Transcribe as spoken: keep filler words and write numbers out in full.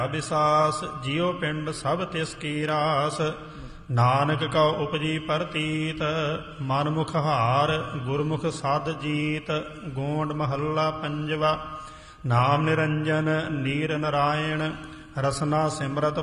ਵਿਸਾਸ ਜਿਉ ਪਿੰਡ ਸਭ ਤਿਸ ਕੀ ਰਾਸ। ਨਾਨਕ ਕਉ ਉਪਜੀ ਪ੍ਰਤੀਤ ਮਨ ਮੁਖ ਹਾਰ ਗੁਰਮੁਖ ਸਾਧ ਜੀਤ। ਗੋਂਡ ਮਹੱਲਾ ਪੰਜਵਾ। ਨਾਮ ਨਿਰੰਜਨ ਨੀਰ ਨਰਾਇਣ ਰਸਨਾ ਸਿਮਰਤ